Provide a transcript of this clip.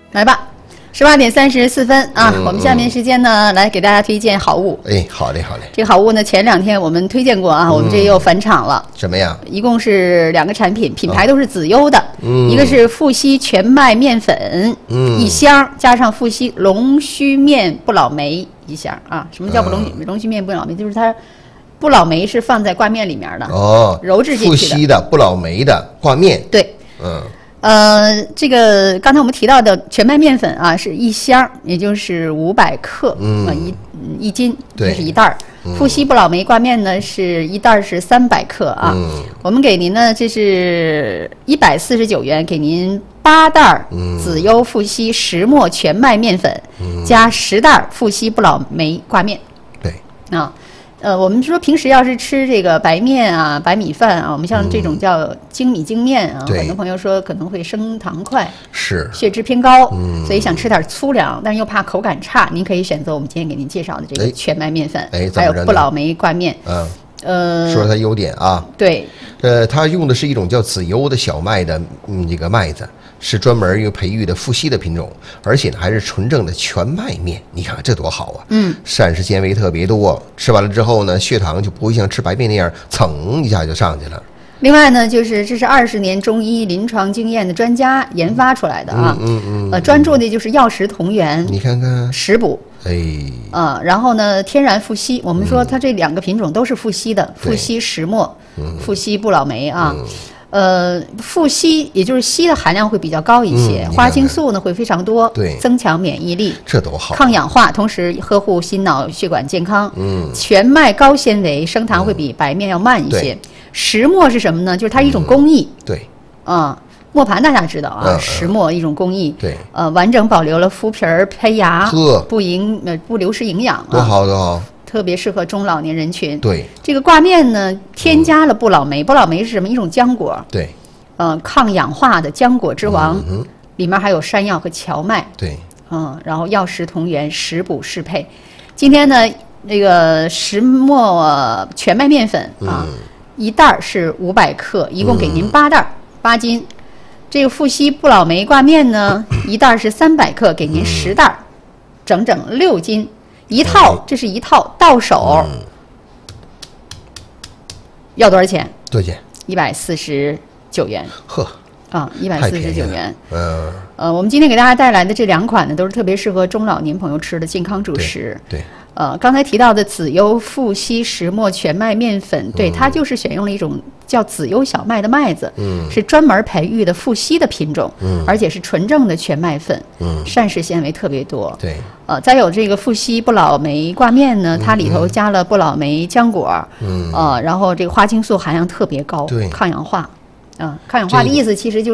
来吧，18:34啊，我们下面时间呢，来给大家推荐好物。 哎，好嘞，好嘞。 这个好物呢，前2天我们推荐过啊，我们这又返场了。 什么呀？ 一共是2个产品，品牌都是紫优的。一个是富硒全麦面粉，1箱，加上富硒龙须面不老梅1箱啊。什么叫龙须面不老梅？就是它不老梅是放在挂面里面的哦，揉制进去的。 富硒的不老梅的挂面。 对，这个刚才我们提到的全麦面粉啊，是1箱，也就是500克，一斤，这是1袋。富硒不老梅挂面呢是1袋是300克啊。我们给您呢这是149元，给您8袋紫优富硒石墨全麦面粉，加10袋富硒不老梅挂面。 对啊。我们说平时要是吃这个白面啊、白米饭啊，我们像这种叫精米精面啊，很多朋友说可能会升糖快， 是血脂偏高，所以想吃点粗粮，但是又怕口感差，您可以选择我们今天给您介绍的这个全麦面粉，还有不老梅挂面。 说说它优点啊。 对， 它用的是一种叫紫优的小麦的这个麦子。是专门一个培育的富硒的品种，而且呢还是纯正的全麦面，你看这多好啊！膳食纤维特别多，吃完了之后呢，血糖就不会像吃白面那样蹭一下就上去了。 另外呢，就是这是20年中医临床经验的专家研发出来的啊，专注的就是药食同源， 你看看食补，然后呢，天然富硒，我们说它这2个品种都是富硒的，富硒石墨，富硒不老梅啊。富硒也就是硒的含量会比较高一些，花青素呢会非常多， 对， 增强免疫力， 这多好， 抗氧化，同时呵护心脑血管健康。全麦高纤维，升糖会比白面要慢一些。石墨是什么呢？就是它一种工艺。 对， 磨盘大家知道啊，石墨一种工艺。 对， 完整保留了麸皮儿、胚芽，不流失营养， 多好多好。 特别适合中老年人群。 对， 这个挂面呢，添加了不老梅。不老梅是什么？一种浆果。 对， 抗氧化的浆果之王，里面还有山药和荞麦。 对， 然后药食同源，食补适配。今天呢，那个石墨全麦面粉啊，1袋是500克，一共给您8袋，8斤。这个富硒不老梅挂面呢，1袋是300克，给您10袋，整整6斤。一套，这是一套到手，要多少钱？ 多少钱 ？149元。 呵 ，149元。我们今天给大家带来的这2款呢，都是特别适合中老年朋友吃的健康主食。 对。 刚才提到的紫优富硒石墨全麦面粉，对，它就是选用了一种叫紫优小麦的麦子，是专门培育的富硒的品种，而且是纯正的全麦粉，膳食纤维特别多。 对， 再有这个富硒不老梅挂面呢，它里头加了不老梅浆果，然后这个花青素含量特别高，抗氧化，抗氧化的意思其实就是。